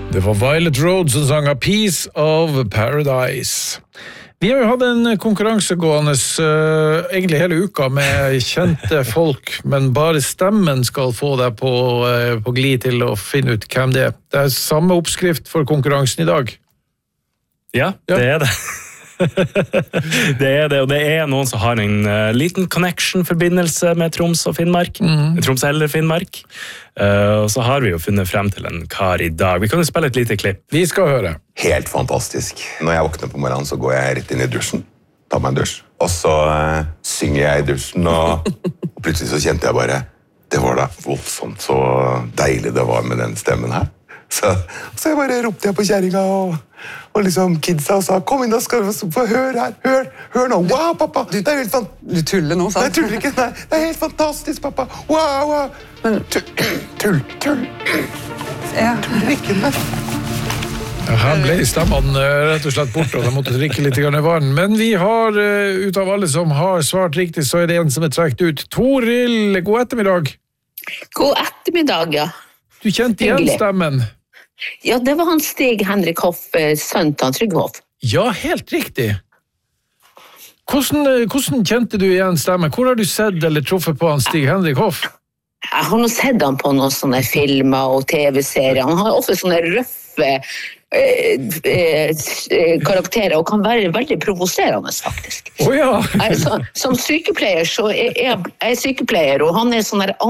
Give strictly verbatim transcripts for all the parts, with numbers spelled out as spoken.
Det var Violet Road som sang A Piece of Paradise. Vi har jo hatt en konkurranse gående uh, egentlig hele uka med kjente folk, men bare stemmen skal få deg på, uh, på glid til å finne ut hvem det er. Det er samme oppskrift for konkurransen i dag. Ja, ja. Det er det. det er det, og det er noen som har en uh, liten connection-forbindelse med Troms og Finnmark. Mm. Troms eller Finnmark. Uh, og så har vi jo funnet frem til en kar i dag. Vi kan jo spille et lite klipp. Vi skal høre. Helt fantastisk. Når jeg våkner på morgenen, så går jeg rett inn i dusjen. Tar meg en dusj. Og så uh, synger jeg i dusjen, og, og plutselig så kjente jeg bare, det var da voldsomt så deilig det var med den stemmen her. Så, så jeg bare ropte jeg på kjæringa og, og liksom kidsa og sa, kom inn da skal du få høre her, hør, hør nå, wow pappa, det er helt fantastisk. Du tuller nå, sant? Nei, jeg tuller ikke, nei, det er helt fantastisk pappa, wow, wow. Men, tull, tull, tull, ja. tuller ikke, nei. Ja, her ble stemmene rett og slett bort, og de måtte drikke litt grann vann. Men vi har, ut av alle som har svart riktig, så er det en som er trekt ut. Toril, god ettermiddag. God ettermiddag, ja. Du kjente igjen Hyggelig. Stemmen. Ja, det var han Stig Henrik Hoff, sønnen til Trygve Hoff. Ja, helt riktig. Hvordan, hvordan kjente du igjen stemmen? Hvor har du sett eller truffet på han Stig Henrik Hoff? Jeg har nå sett han på noen sånne filmer og tv-serier. Han har ofte sånne røffe eh, eh, karakterer og kan være veldig provoserende, faktisk. Oh, ja. jeg, så, som sykepleier så er jeg, jeg er sykepleier, og han er sånn der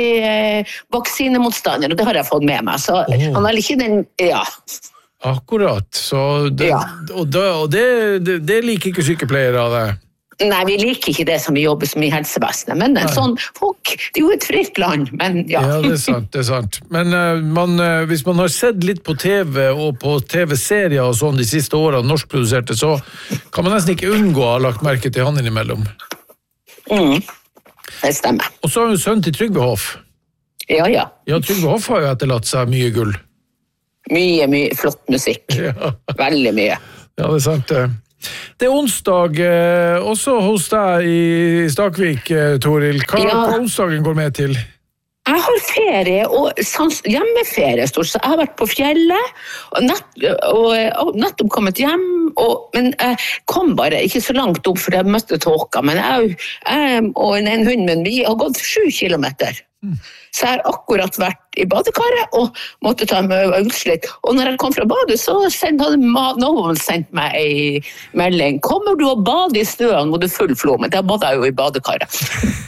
anti-vaksinemotstander, og det har jeg fått med meg. Så oh. han er ikke den, ja. Akkurat, så det, ja. og, det, og det, det, det liker ikke sykepleiere av det. Nei, vi liker ikke det som vi jobber som i helsevesenet, men Nei. Sånn, folk, det er jo et fritt land, men ja. Ja, det er sant, det er sant. Men uh, man, uh, hvis man har sett litt på TV og på tv-serier og sånn de siste årene, norskproduserte, så kan man nesten ikke unngå å ha lagt merke til han innimellom. Mm, det stemmer. Og så har hun sønn til Trygve Hoff. Ja, ja. Ja, Trygve Hoff har jo etterlatt seg mye gull. Mye, mye flott musikk. Ja. Veldig mye. Ja, det er sant det. Det er onsdag, eh, også hos deg i Stakvik, eh, Toril. Hva, ja. hva onsdagen går med til? Jeg har ferie, og sans, hjemmeferie, stort, så jeg har vært på fjellet, og, nett, og, og nettopp kommet hjem, og, men jeg kom bare ikke så langt opp, for jeg møtte tåka, men jeg, jeg og en, en hund, men vi har gått sju kilometer. Mm. Så jeg har akkurat vært i badekaret og måtte ta meg utslitt. Og når jeg kom fra badet, så hadde noen sendt meg en melding. Kommer du og bader i støen, og du full flå, men da badet jeg jo i badekaret.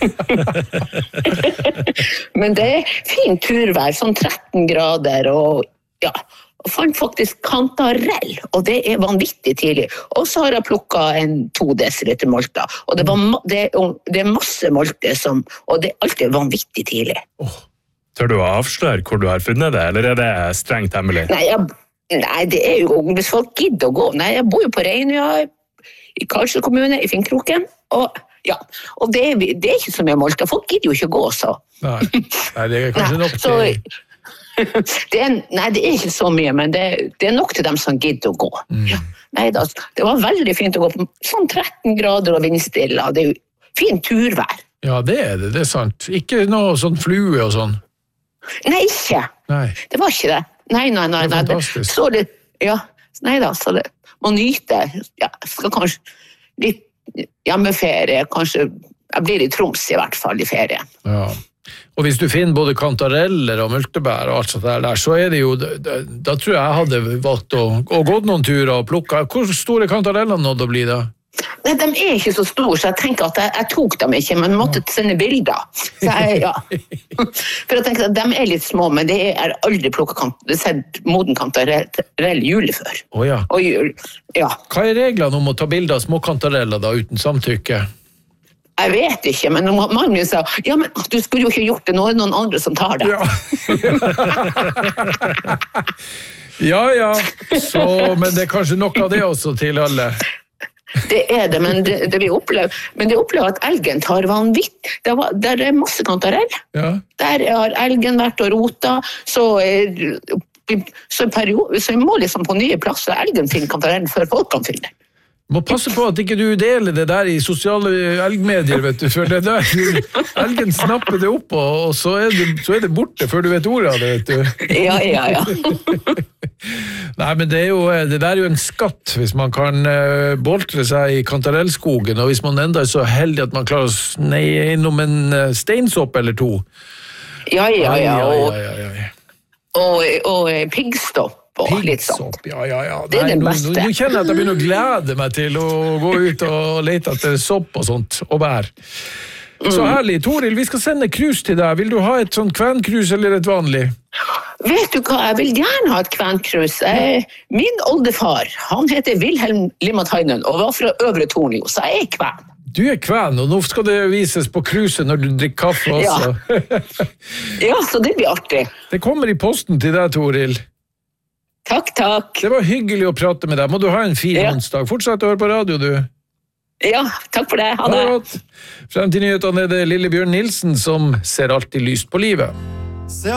Men det er fint turvær, sånn tretten grader, og ja, og fant faktisk kantarell, og det er vanvittig tidlig. Og så har jeg plukket en to desiliter molta, og det, var, det, det er masse molte, som, og det er alltid vanvittig tidlig. Oh. Tør du å avsløre hvor du har funnet det, eller er det strengt hemmelig? Nei, jeg, nei, det er jo, hvis folk gidder å gå, nei, jeg bor jo på Reinøya, i Karlsøy kommune, i Finnkroken, og ja, og det, det er ikke så mye molta, folk gidder jo ikke gå så. Nei, nei det er kanskje nok til... Så, Det er, nei, det er ikke så mye, men det, det er nok til dem som gidder å gå. Mm. Ja. Nei, da, det var veldig fint å gå på sånn tretten grader og vindstille. Det er jo fint turvær. Ja, det er det, det er sant. Ikke noe sånn flue og sånn. Nei, ikke. Nei. Det var ikke det. Nei, nei, nei. Det er nei. fantastisk. Så det, ja, nei da, så det må nyte. Ja, skal kanskje litt hjemmeferie, kanskje, jeg blir i Troms i hvert fall i ferien. Ja. Og hvis du finner både kantareller og multebær og alt sånt der, så er det jo, da, da tror jeg jeg hadde valgt å, å gå noen turer og plukke. Hvor store kantarellene nådde å bli da? Nei, de er ikke så store, så jeg tenker at jeg, jeg tok dem ikke, men måtte sende bilder. Så jeg, ja. For jeg tenker at de er litt små, men det er aldri plukket kant, det er moden kantarell jule før. Å ja. Og jul, ja. Hva er reglene om å ta bilder av små kantareller da, uten samtykke? Jeg vet ikke, men mannen min sa, ja, men du skulle jo ikke gjort det, nå er det noen andre som tar det. Ja, ja, ja. Så, men det er kanskje nok av det også til alle. Det er det, men det, det vi opplever, men det opplever at elgen tar vanvitt. Det var, der er masse kantarell. Ja. Der har elgen vært og rota, så, så, periode, så vi må liksom på nye plasser elgen finne kantarell før folk kan finne det. Må passe på at ikke du deler det der i sosiale elgmedier, vet du, for det der, elgen snapper det opp, og så er det, så er det borte før du vet ordet av det, vet du. Ja, ja, ja. Nei, men det, er jo, det der er jo en skatt hvis man kan uh, boltre seg i kantarellskogen, og hvis man enda er så heldig at man klarer å sneie innom en uh, steinsopp eller to. Ja, ja, ja. Og, Ai, ai, ai, ai. og, og, og piggstopp. Og litt sånt. Ja, ja, ja. Det er Nei, den nå, beste. nå, nå kjenner jeg at jeg begynner å glede meg til å gå ut og lete etter sopp og sånt, og bær. Mm. Så herlig. Toril, vi skal sende krus til deg. Vil du ha et sånt kvenkrus eller et vanlig? Vet du hva, jeg vil gjerne ha et kvenkrus. Eh, min oldefar, han heter Wilhelm Limatainen og var fra Øvre Tornio, så jeg er kven. Du er kven, og nå skal det vises på kruset når du drikker kaffe også. Ja. Ja, så det blir artig. Det kommer i posten til deg, Toril. Takk, takk. Det var hyggelig å prate med deg. Må du ha en fin Ja. onsdag. Fortsett å høre på radio, du. Ja, takk for det. Ha Ha det. det godt. Frem til nyhetene er det Lille Bjørn Nilsen som ser alltid lyst på livet.